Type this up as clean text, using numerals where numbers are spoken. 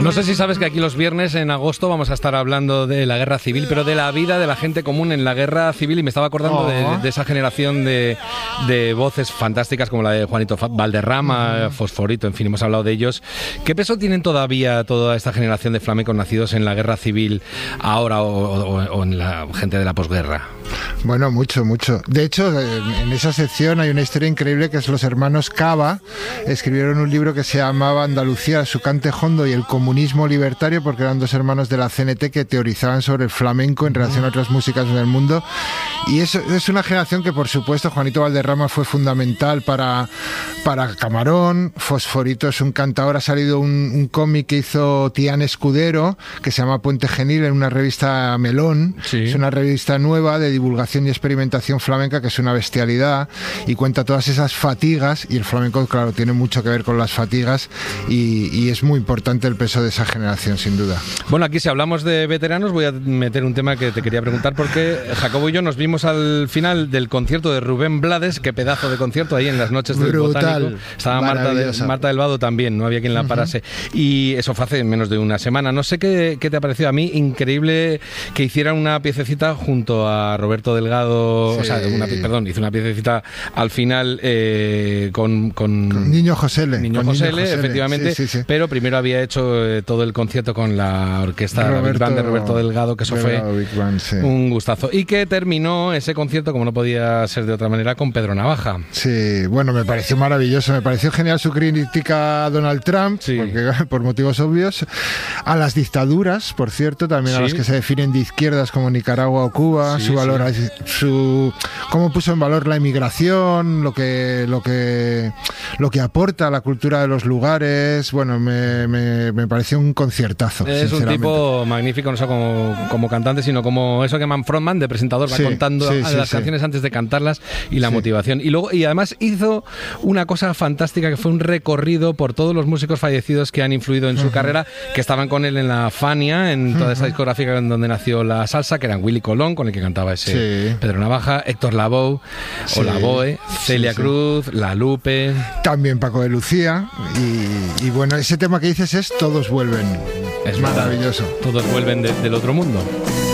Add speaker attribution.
Speaker 1: No sé si sabes que aquí los viernes en agosto vamos a estar hablando de la guerra civil, pero de la vida de la gente común en la guerra civil, y me estaba acordando de esa generación de voces fantásticas como la de Juanito Valderrama, Fosforito, en fin, hemos hablado de ellos. ¿Qué peso tienen todavía toda esta generación de flamencos nacidos en la guerra civil ahora o en la gente de la posguerra?
Speaker 2: Bueno, mucho. De hecho, en esa sección hay una historia increíble, que es los hermanos Cava escribieron un libro que se llamaba Andalucía, su cante hondo y el comunismo libertario, porque eran dos hermanos de la CNT que teorizaban sobre el flamenco en relación a otras músicas del mundo. Y eso es una generación que, por supuesto, Juanito Valderrama fue fundamental para Camarón. Fosforito es un cantador, ha salido un cómic que hizo Tian Escudero, que se llama Puente Genil, en una revista Melón. Sí. Es una revista nueva de divulgación y experimentación flamenca, que es una bestialidad, y cuenta todas esas fatigas, y el flamenco, claro, tiene mucho que ver con las fatigas, y es muy importante el peso de esa generación, sin duda.
Speaker 1: Bueno, aquí si hablamos de veteranos, voy a meter un tema que te quería preguntar, porque Jacobo y yo nos vimos al final del concierto de Rubén Blades. Qué pedazo de concierto ahí en las noches del Botánico. Estaba Marta del Vado también, no había quien la parase. Y eso fue hace menos de una semana. No sé qué te ha parecido. A mí, increíble que hicieran una piececita junto a Roberto Delgado. Sí. O sea, hizo una piececita al final con
Speaker 2: Niño Josele.
Speaker 1: Niño Josele, efectivamente. Sí. Pero primero había hecho todo el concierto con la orquesta Big Band de Roberto Delgado, que eso fue un gustazo. Y que terminó ese concierto, como no podía ser de otra manera, con Pedro Navaja.
Speaker 2: Sí, bueno, me pareció maravilloso. Me pareció genial su crítica a Donald Trump, porque, por motivos obvios, a las dictaduras, por cierto, también a las que se definen de izquierdas como Nicaragua o Cuba, cómo puso en valor la inmigración, lo que aporta a la cultura de los lugares. Bueno, me pareció un conciertazo.
Speaker 1: Es un tipo magnífico, no solo como cantante, sino como eso que frontman, de presentador, va contando las canciones antes de cantarlas, y la motivación. Y además hizo una cosa fantástica, que fue un recorrido por todos los músicos fallecidos que han influido en su carrera, que estaban con él en la Fania, en toda esa discográfica en donde nació la salsa, que eran Willy Colón, con el que cantaba ese Pedro Navaja, Héctor Lavoe, o Lavoe, Celia Cruz, La Lupe,
Speaker 2: también Paco de Lucía, y bueno, ese tema que dices es Todos vuelven.
Speaker 1: Es
Speaker 2: maravilloso.
Speaker 1: Todos vuelven del otro mundo.